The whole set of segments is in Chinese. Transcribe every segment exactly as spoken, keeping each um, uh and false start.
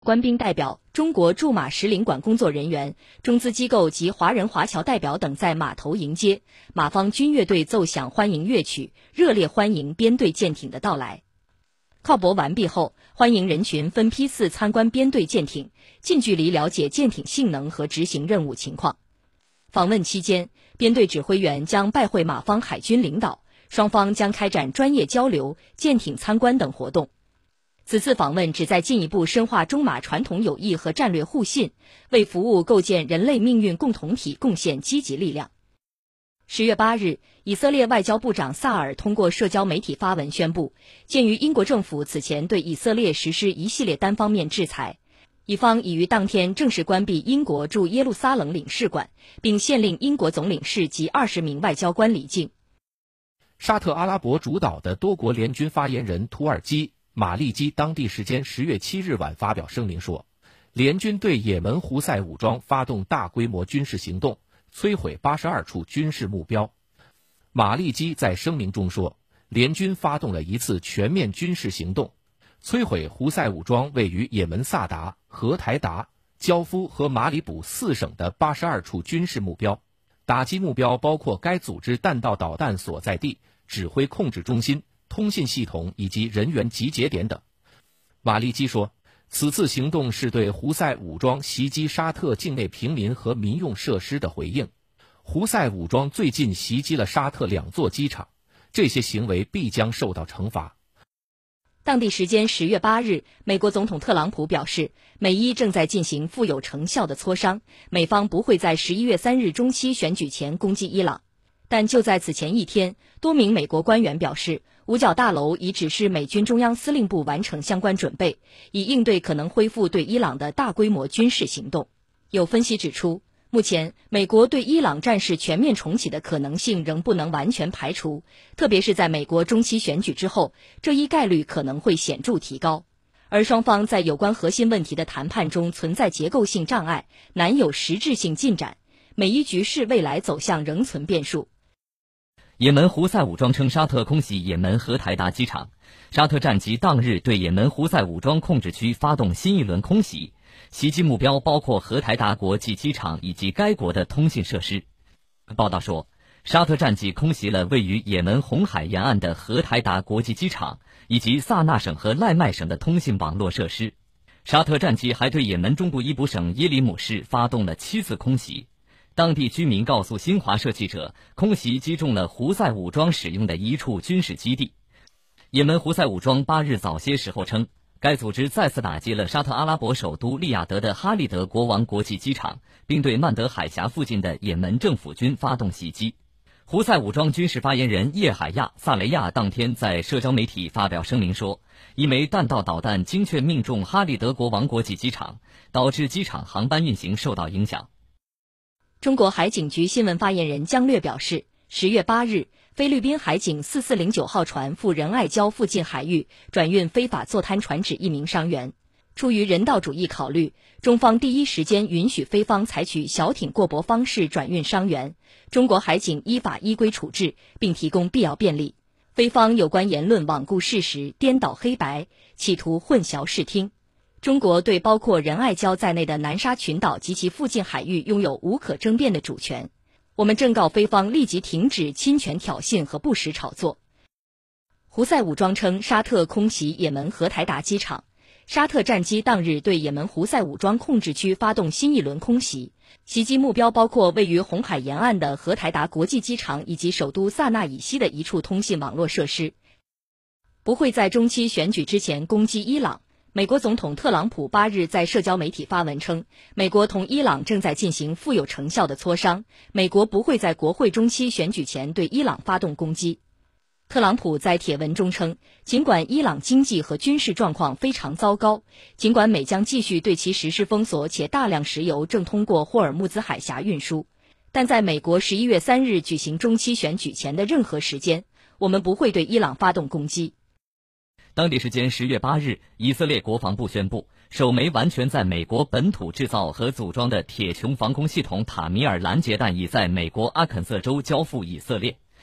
官兵代表、中国驻马使领馆工作人员、中资机构及华人华侨代表等在码头迎接，马方军乐队奏响欢迎乐曲，热烈欢迎编队舰艇的到来。靠泊完毕后，欢迎人群分批次参观编队舰艇，近距离了解舰艇性能和执行任务情况。访问期间，编队指挥员将拜会马方海军领导，双方将开展专业交流、舰艇参观等活动。此次访问旨在进一步深化中马传统友谊和战略互信，为服务构建人类命运共同体贡献积极力量。十月八日，以色列外交部长萨尔通过社交媒体发文宣布，鉴于英国政府此前对以色列实施一系列单方面制裁，以方已于当天正式关闭英国驻耶路撒冷领事馆，并限令英国总领事及二十名外交官离境。 沙特阿拉伯主导的多国联军发言人土耳其马利基当地时间十月七日晚发表声明说，联军对也门胡塞武装发动大规模军事行动，摧毁八十二处军事目标。马利基在声明中说，联军发动了一次全面军事行动，摧毁胡塞武装位于也门萨达、荷台达、焦夫和马里卜四省的八十二处军事目标，打击目标包括该组织弹道导弹所在地、指挥控制中心、通信系统以及人员集结点等。马利基说，此次行动是对胡塞武装袭击沙特境内平民和民用设施的回应。胡塞武装最近袭击了沙特两座机场，这些行为必将受到惩罚。 当地时间十月八日，美国总统特朗普表示，美伊正在进行富有成效的磋商，美方不会在十一月三日中期选举前攻击伊朗。但就在此前一天，多名美国官员表示，五角大楼已指示美军中央司令部完成相关准备，以应对可能恢复对伊朗的大规模军事行动。有分析指出，目前美国对伊朗战事全面重启的可能性仍不能完全排除，特别是在美国中期选举之后，这一概率可能会显著提高。而双方在有关核心问题的谈判中存在结构性障碍，难有实质性进展，美伊局势未来走向仍存变数。 也门胡塞武装称沙特空袭也门荷台达机场，沙特战机当日对也门胡塞武装控制区发动新一轮空袭，袭击目标包括荷台达国际机场以及该国的通信设施。报道说，沙特战机空袭了位于也门红海沿岸的荷台达国际机场以及萨那省和赖麦省的通信网络设施。沙特战机还对也门中部伊卜省耶里姆市发动了七次空袭。当地居民告诉新华社记者，空袭击中了胡塞武装使用的一处军事基地。也门胡塞武装八日早些时候称，该组织再次打击了沙特阿拉伯首都利雅得的哈利德国王国际机场，并对曼德海峡附近的也门政府军发动袭击。胡塞武装军事发言人叶海亚·萨雷亚当天在社交媒体发表声明说，一枚弹道导弹精确命中哈利德国王国际机场，导致机场航班运行受到影响。 中国海警局新闻发言人姜略表示，十月八日，菲律宾海警四四零九号船赴仁爱礁附近海域转运非法坐滩船只一名伤员。出于人道主义考虑，中方第一时间允许菲方采取小艇过泊方式转运伤员，中国海警依法依规处置，并提供必要便利。菲方有关言论罔顾事实、颠倒黑白，企图混淆视听。中国对包括仁爱礁在内的南沙群岛及其附近海域拥有无可争辩的主权。我们正告菲方立即停止侵权挑衅和不实炒作。胡塞武装称沙特空袭也门荷台达机场，沙特战机当日对也门胡塞武装控制区发动新一轮空袭，袭击目标包括位于红海沿岸的荷台达国际机场以及首都萨那以西的一处通信网络设施。不会在中期选举之前攻击伊朗。美国总统特朗普八日在社交媒体发文称，美国同伊朗正在进行富有成效的磋商，美国不会在国会中期选举前对伊朗发动攻击。特朗普在帖文中称，尽管伊朗经济和军事状况非常糟糕，尽管美将继续对其实施封锁，且大量石油正通过霍尔木兹海峡运输，但在美国十一月三日举行中期选举前的任何时间，我们不会对伊朗发动攻击。 当地时间十月八日，以色列国防部宣布，首枚完全在美国本土制造和组装的铁穹防空系统塔米尔拦截弹已在美国阿肯色州交付以色列。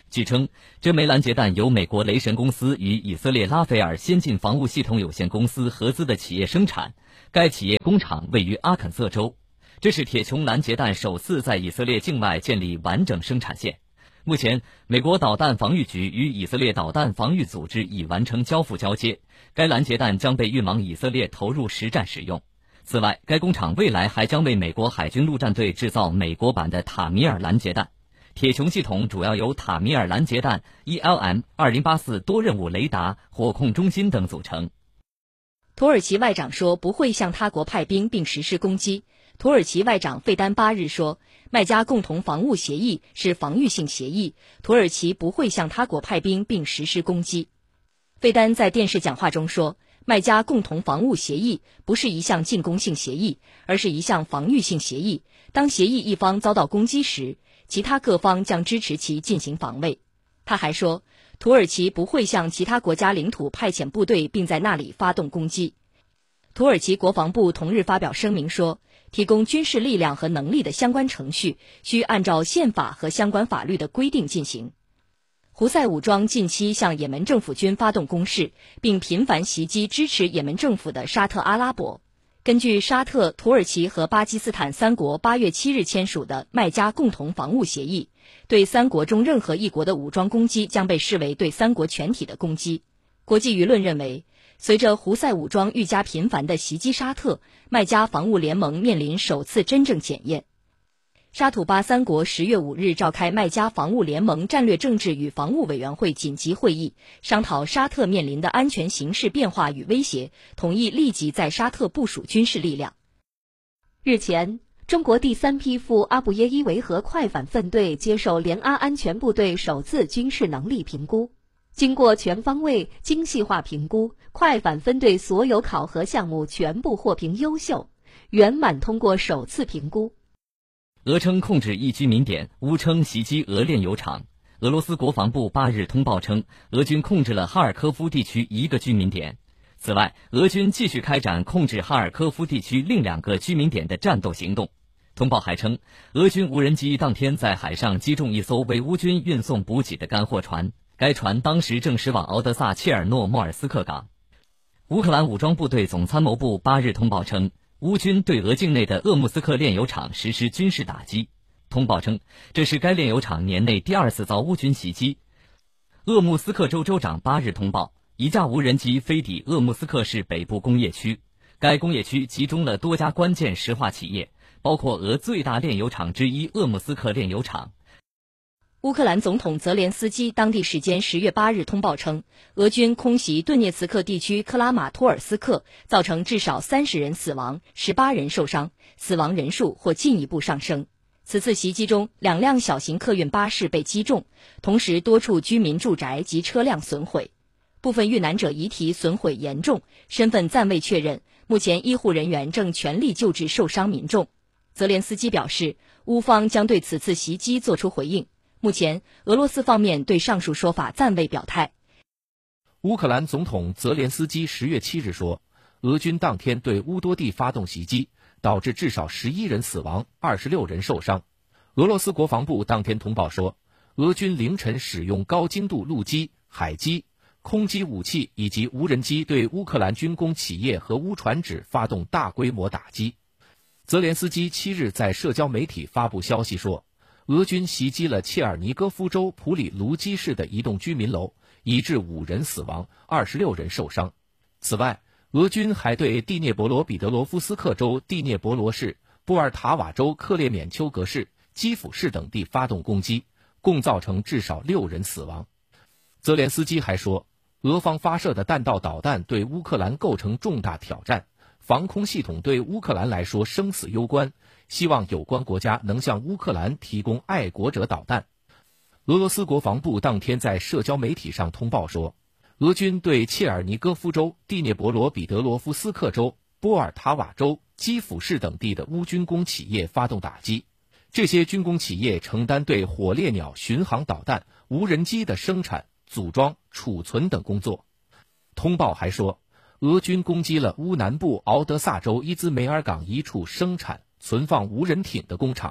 据称，这枚拦截弹由美国雷神公司与以色列拉斐尔先进防务系统有限公司合资的企业生产，该企业工厂位于阿肯色州。这是铁穹拦截弹首次在以色列境外建立完整生产线。目前，美国导弹防御局与以色列导弹防御组织已完成交付交接，该拦截弹将被运往以色列投入实战使用。此外，该工厂未来还将为美国海军陆战队制造美国版的塔米尔拦截弹。铁穹系统主要由塔米尔拦截弹、E L M 二零八四多任务雷达、火控中心等组成。 土耳其外长说不会向他国派兵并实施攻击。土耳其外长费丹八日说，麦加共同防务协议是防御性协议，土耳其不会向他国派兵并实施攻击。费丹在电视讲话中说，麦加共同防务协议不是一项进攻性协议，而是一项防御性协议。当协议一方遭到攻击时，其他各方将支持其进行防卫。他还说，土耳其不会向其他国家领土派遣部队并在那里发动攻击。土耳其国防部同日发表声明说，提供军事力量和能力的相关程序需按照宪法和相关法律的规定进行。胡塞武装近期向也门政府军发动攻势，并频繁袭击支持也门政府的沙特阿拉伯。根据沙特、土耳其和巴基斯坦三国八月七日签署的麦加共同防务协议，对三国中任何一国的武装攻击将被视为对三国全体的攻击。国际舆论认为，随着胡塞武装愈加频繁地袭击沙特，麦加防务联盟面临首次真正检验。沙土巴三国十月五日召开麦加防务联盟战略政治与防务委员会紧急会议，商讨沙特面临的安全形势变化与威胁，同意立即在沙特部署军事力量。 日前，中国第三批赴阿布耶伊维和快反分队接受联阿安全部队首次军事能力评估。经过全方位、精细化评估，快反分队所有考核项目全部获评优秀，圆满通过首次评估。 俄称控制一居民点，乌称袭击俄炼油厂。俄罗斯国防部八日通报称，俄军控制了哈尔科夫地区一个居民点。此外，俄军继续开展控制哈尔科夫地区另两个居民点的战斗行动。通报还称，俄军无人机当天在海上击中一艘为乌军运送补给的干货船，该船当时正驶往敖德萨切尔诺莫尔斯克港。乌克兰武装部队总参谋部八日通报称，乌军对俄境内的鄂木斯克炼油厂实施军事打击。通报称，这是该炼油厂年内第二次遭乌军袭击。鄂木斯克州州长八日通报，一架无人机飞抵鄂木斯克市北部工业区，该工业区集中了多家关键石化企业，包括俄最大炼油厂之一鄂木斯克炼油厂。 乌克兰总统泽连斯基当地时间十月八日通报称，俄军空袭顿涅茨克地区克拉马托尔斯克，造成至少三十人死亡，十八人受伤，死亡人数或进一步上升。此次袭击中，两辆小型客运巴士被击中，同时多处居民住宅及车辆损毁，部分遇难者遗体损毁严重，身份暂未确认。目前医护人员正全力救治受伤民众。泽连斯基表示，乌方将对此次袭击作出回应。目前，俄罗斯方面对上述说法暂未表态。 乌克兰总统泽连斯基十月七日说，俄军当天对乌多地发动袭击，导致至少十一人死亡，二十六人受伤。俄罗斯国防部当天通报说，俄军凌晨使用高精度陆基、海基、空基武器以及无人机对乌克兰军工企业和乌船只发动大规模打击。泽连斯基七日在社交媒体发布消息说，俄军袭击了切尔尼戈夫州普里卢基市的一栋居民楼，以致五人死亡，二十六人受伤。此外，俄军还对第聂伯罗彼得罗夫斯克州第聂伯罗市、波尔塔瓦州克列缅丘格市、基辅市等地发动攻击，共造成至少六人死亡。泽连斯基还说，俄方发射的弹道导弹对乌克兰构成重大挑战，防空系统对乌克兰来说生死攸关，希望有关国家能向乌克兰提供爱国者导弹。俄罗斯国防部当天在社交媒体上通报说，俄军对切尔尼戈夫州、第聂伯罗彼得罗夫斯克州、波尔塔瓦州、基辅市等地的乌军工企业发动打击。这些军工企业承担对火烈鸟巡航导弹、无人机的生产、组装、储存等工作。通报还说，俄军攻击了乌南部敖德萨州伊兹梅尔港一处生产、存放无人艇的工厂。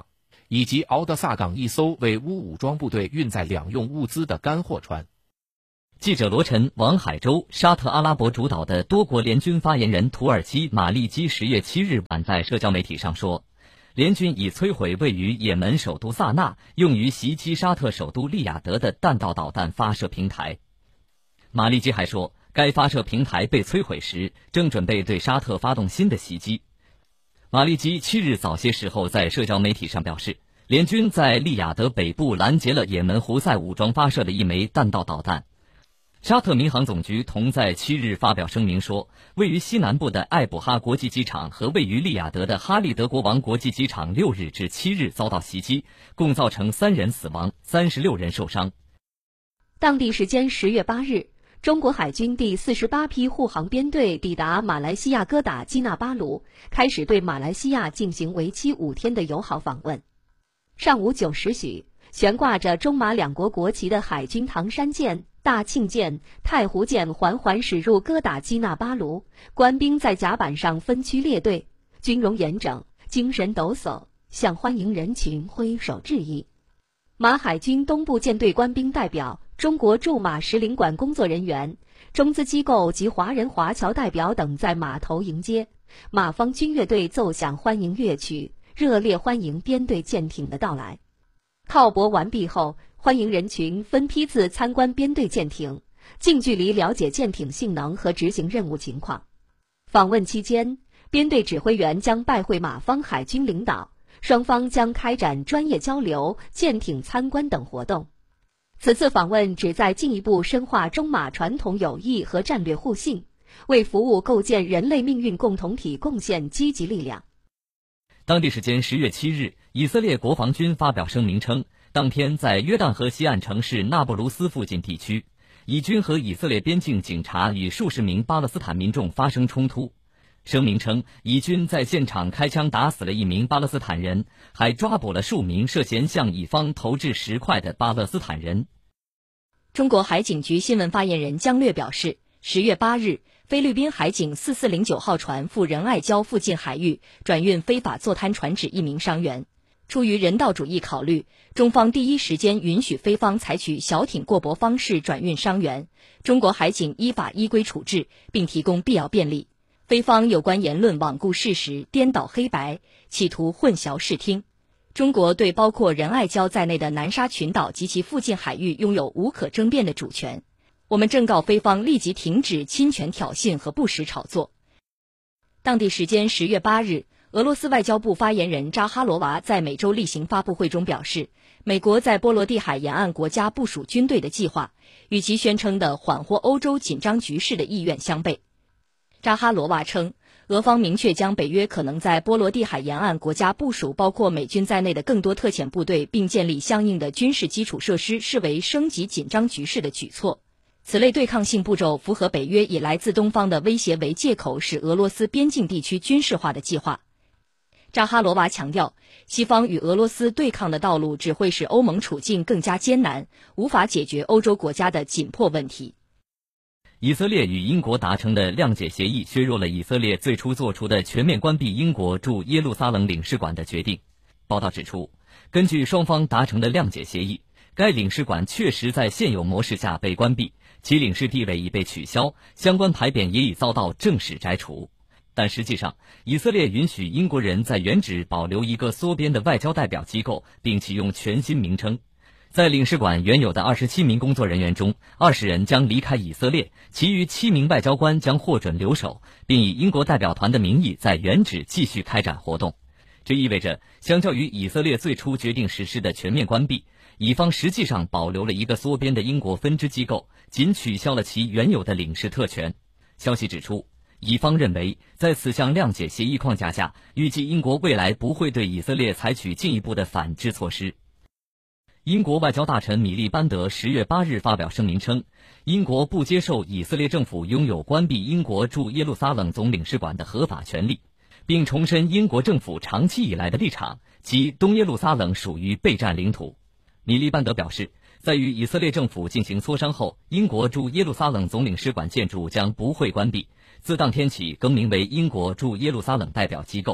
以及敖德萨港一艘为乌武装部队运载两用物资的干货船。 记者罗晨、王海洲，沙特阿拉伯主导的多国联军发言人土耳其马利基十月七日晚在社交媒体上说，联军已摧毁位于也门首都萨那用于袭击沙特首都利雅得的弹道导弹发射平台。马利基还说，该发射平台被摧毁时正准备对沙特发动新的袭击。马利基七日早些时候在社交媒体上表示，联军在利雅得北部拦截了也门胡塞武装发射的一枚弹道导弹。沙特民航总局同在七日发表声明说，位于西南部的艾卜哈国际机场和位于利雅得的哈利德国王国际机场六日至七日遭到袭击，共造成三人死亡，三十六人受伤。 当地时间十月八日，中国海军第四十八批护航编队抵达马来西亚哥打基纳巴鲁，开始对马来西亚进行为期五天的友好访问。上午九时许，悬挂着中马两国国旗的海军唐山舰、大庆舰、太湖舰缓缓驶入哥打基纳巴鲁，官兵在甲板上分区列队，军容严整，精神抖擞，向欢迎人群挥手致意。马海军东部舰队官兵代表、中国驻马使领馆工作人员、中资机构及华人华侨代表等在码头迎接，马方军乐队奏响欢迎乐曲，热烈欢迎编队舰艇的到来。靠泊完毕后，欢迎人群分批次参观编队舰艇，近距离了解舰艇性能和执行任务情况。访问期间，编队指挥员将拜会马方海军领导，双方将开展专业交流、舰艇参观等活动。此次访问旨在进一步深化中马传统友谊和战略互信，为服务构建人类命运共同体贡献积极力量。 当地时间十月七日，以色列国防军发表声明称，当天在约旦河西岸城市纳布卢斯附近地区，以军和以色列边境警察与数十名巴勒斯坦民众发生冲突。声明称，以军在现场开枪打死了一名巴勒斯坦人，还抓捕了数名涉嫌向以方投掷石块的巴勒斯坦人。 中国海警局新闻发言人姜略表示，十月八日，菲律宾海警四四零九号船赴仁爱礁附近海域转运非法坐滩船只一名伤员。出于人道主义考虑，中方第一时间允许菲方采取小艇过驳方式转运伤员，中国海警依法依规处置，并提供必要便利。菲方有关言论罔顾事实、颠倒黑白，企图混淆视听。中国对包括仁爱礁在内的南沙群岛及其附近海域拥有无可争辩的主权。我们正告菲方立即停止侵权挑衅和不实炒作。当地时间十月八日，俄罗斯外交部发言人扎哈罗娃在美洲例行发布会中表示，美国在波罗的海沿岸国家部署军队的计划，与其宣称的缓和欧洲紧张局势的意愿相悖。扎哈罗娃称，俄方明确将北约可能在波罗的海沿岸国家部署包括美军在内的更多特遣部队，并建立相应的军事基础设施，视为升级紧张局势的举措。此类对抗性步骤符合北约以来自东方的威胁为借口使俄罗斯边境地区军事化的计划。扎哈罗娃强调，西方与俄罗斯对抗的道路只会使欧盟处境更加艰难，无法解决欧洲国家的紧迫问题。 以色列与英国达成的谅解协议削弱了以色列最初做出的全面关闭英国驻耶路撒冷领事馆的决定。报道指出，根据双方达成的谅解协议，该领事馆确实在现有模式下被关闭，其领事地位已被取消，相关牌匾也已遭到正式摘除。但实际上，以色列允许英国人在原址保留一个缩编的外交代表机构，并启用全新名称。在领事馆原有的二十七名工作人员中，二十人将离开以色列，其余七名外交官将获准留守，并以英国代表团的名义在原址继续开展活动。这意味着，相较于以色列最初决定实施的全面关闭，以方实际上保留了一个缩编的英国分支机构，仅取消了其原有的领事特权。消息指出，以方认为，在此项谅解协议框架下，预计英国未来不会对以色列采取进一步的反制措施。英国外交大臣米利班德十月八日发表声明称，英国不接受以色列政府拥有关闭英国驻耶路撒冷总领事馆的合法权利，并重申英国政府长期以来的立场，即东耶路撒冷属于备战领土。米利班德表示，在与以色列政府进行磋商后，英国驻耶路撒冷总领事馆建筑将不会关闭，自当天起更名为英国驻耶路撒冷代表机构。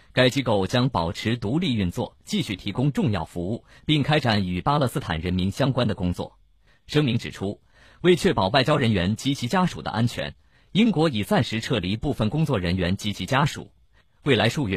该机构将保持独立运作，继续提供重要服务，并开展与巴勒斯坦人民相关的工作。声明指出，为确保外交人员及其家属的安全，英国已暂时撤离部分工作人员及其家属。未来数月